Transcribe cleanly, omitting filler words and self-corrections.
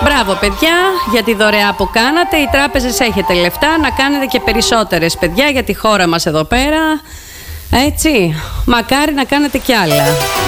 Μπράβο παιδιά για τη δωρεά που κάνατε. Οι τράπεζες έχετε λεφτά να κάνετε και περισσότερες παιδιά για τη χώρα μας εδώ πέρα. Έτσι, μακάρι να κάνετε κι άλλα.